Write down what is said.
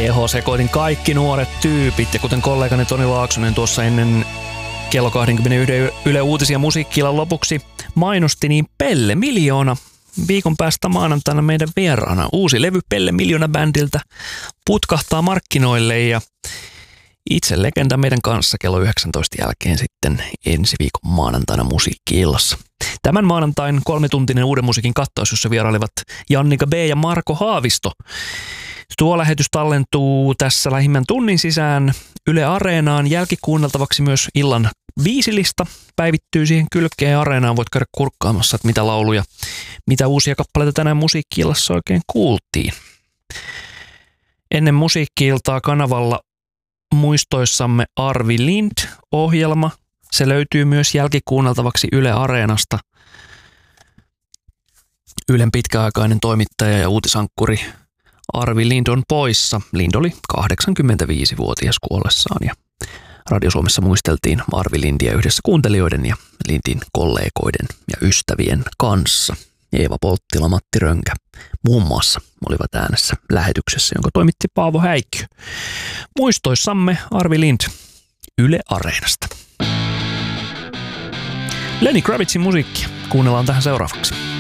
PH-sekoitin kaikki nuoret tyypit, ja kuten kollegani Toni Laaksonen tuossa ennen kello 21 Yle Uutisia musiikkiillan lopuksi mainosti, niin Pelle Miljoona viikon päästä maanantaina meidän vieraana. Uusi levy Pelle Miljoona-bändiltä putkahtaa markkinoille, ja itse legenda meidän kanssa kello 19 jälkeen sitten ensi viikon maanantaina musiikki-illassa. Tämän maanantain 3-tuntinen uuden musiikin kattaus, jossa vierailivat Jannika B. ja Marko Haavisto. Tuo lähetys tallentuu tässä lähimmän tunnin sisään Yle Areenaan, jälkikuunneltavaksi myös illan viisilista päivittyy siihen kylkeen Areenaan. Voit käydä kurkkaamassa, että mitä lauluja, mitä uusia kappaleita tänään musiikki-illassa oikein kuultiin. Ennen musiikki-iltaa kanavalla Muistoissamme Arvi Lind-ohjelma. Se löytyy myös jälkikuunneltavaksi Yle Areenasta. Ylen pitkäaikainen toimittaja ja uutisankkuri Arvi Lind on poissa. Lind oli 85-vuotias kuollessaan, ja Radio Suomessa muisteltiin Arvi Lindia yhdessä kuuntelijoiden ja Lindin kollegoiden ja ystävien kanssa. Eeva Polttila, Matti Rönkä muun muassa olivat äänessä lähetyksessä, jonka toimitti Paavo Häikkiö. Muistoissamme Arvi Lind Yle Areenasta. Lenny Kravitzin musiikkia kuunnellaan tähän seuraavaksi.